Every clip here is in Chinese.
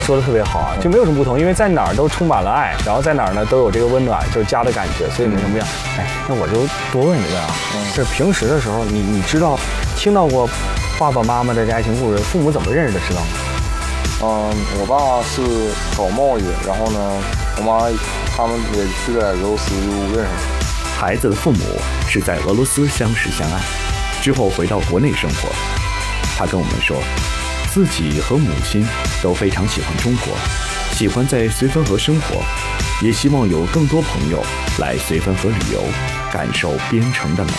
说的特别好啊，就没有什么不同，因为在哪儿都充满了爱，然后在哪儿呢都有这个温暖，就是家的感觉，所以没什么不一样。哎，那我就多问一个啊，是平时的时候，你知道听到过爸爸妈妈的这爱情故事，父母怎么认识的，知道吗？ 我爸是搞贸易，然后呢，我妈他们也是在俄罗斯就认识。 孩子的父母是在俄罗斯相识相爱，之后回到国内生活。他跟我们说，自己和母亲都非常喜欢中国，喜欢在绥芬河生活，也希望有更多朋友来绥芬河旅游，感受边城的美。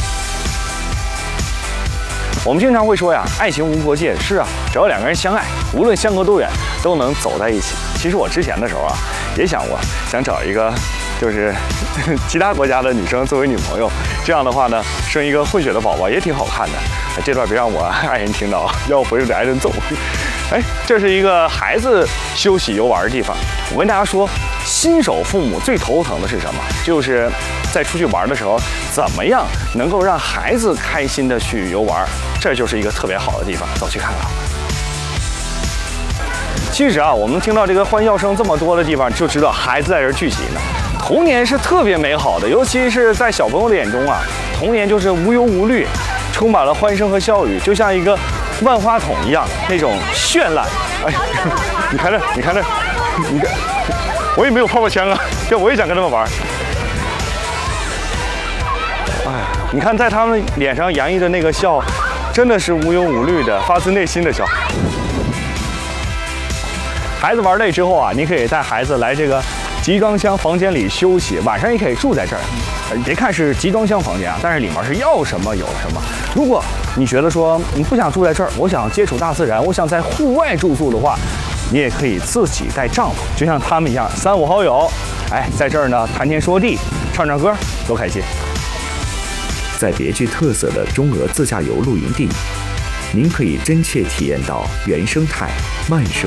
我们经常会说呀，爱情无国界。是啊，只要两个人相爱，无论相隔多远，都能走在一起。其实我之前的时候啊，也想过，想找一个就是其他国家的女生作为女朋友，这样的话呢，生一个混血的宝宝也挺好看的。这段别让我爱人听到，要不回去得挨顿揍。哎，这是一个孩子休息游玩的地方。我跟大家说，新手父母最头疼的是什么？就是在出去玩的时候，怎么样能够让孩子开心的去游玩？这就是一个特别好的地方，走去看看。其实啊，我们听到这个欢笑声这么多的地方，就知道孩子在这儿聚集呢。童年是特别美好的，尤其是在小朋友的眼中啊，童年就是无忧无虑，充满了欢声和笑语，就像一个万花筒一样，那种绚烂。哎，你看这，你看这，你看，我也没有泡泡枪啊，这我也想跟他们玩。哎，你看在他们脸上洋溢的那个笑，真的是无忧无虑的，发自内心的笑。孩子玩累之后啊，你可以带孩子来这个集装箱房间里休息，晚上也可以住在这儿。别看是集装箱房间啊，但是里面是要什么有什么。如果你觉得说你不想住在这儿，我想接触大自然，我想在户外住宿的话，你也可以自己带帐篷，就像他们一样，3、5好友，哎，在这儿呢谈天说地，唱唱歌，多开心。 在别具特色的中俄自驾游露营地，您可以真切体验到原生态、慢生